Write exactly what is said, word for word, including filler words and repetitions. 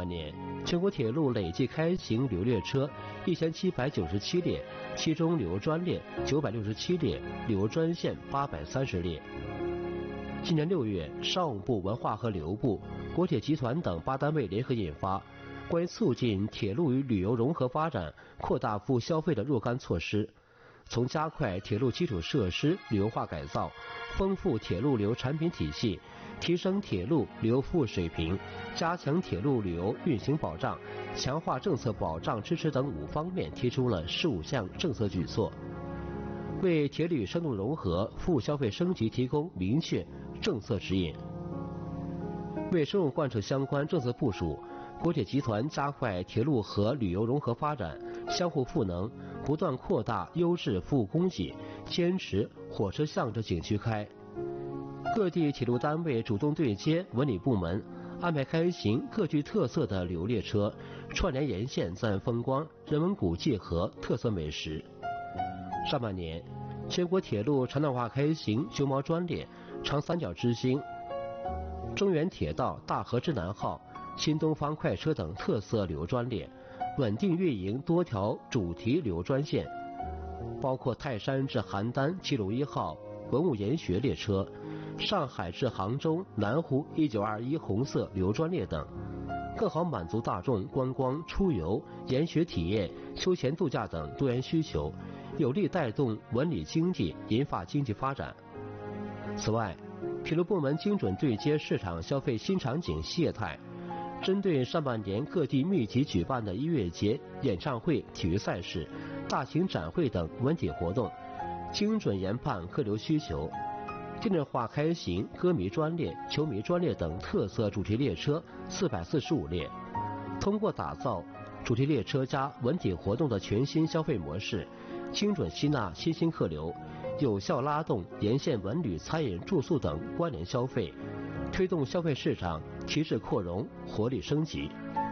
年，全国铁路累计开行旅游列车一千七百九十七列，其中旅游专列九百六十七列，旅游专线八百三十列。今年六月，商务部、文化和旅游部、国铁集团等八单位联合印发关于促进铁路与旅游融合发展、扩大服务消费的若干措施，从加快铁路基础设施旅游化改造、丰富铁路旅游产品体系、提升铁路旅游服务水平、加强铁路旅游运行保障、强化政策保障支持等五方面提出了十五项政策举措，为铁旅深度融合、服务消费升级提供明确政策指引。为深入贯彻相关政策部署，国铁集团加快铁路和旅游融合发展，相互赋能，不断扩大优质服务供给，坚持火车向着景区开。各地铁路单位主动对接文旅部门，安排开行各具特色的旅游列车，串联沿线自然风光、人文古迹和特色美食。上半年，全国铁路常态化开行熊猫专列、长三角之星、中原铁道大河之南号、新东方快车等特色旅游专列，稳定运营多条主题旅游专线，包括泰山至邯郸七路一号文物研学列车、上海至杭州南湖一九二一红色旅游专列等，更好满足大众观光、出游、研学体验、休闲度假等多元需求，有力带动文旅经济、引发经济发展。此外，铁路部门精准对接市场消费新场景业态，针对上半年各地密集举办的音乐节、演唱会、体育赛事、大型展会等文体活动，精准研判客流需求，定制化开行歌迷专列、球迷专列等特色主题列车四百四十五列。通过打造主题列车加文体活动的全新消费模式，精准吸纳新兴客流，有效拉动沿线文旅、餐饮、住宿等关联消费，推动消费市场提质扩容、活力升级。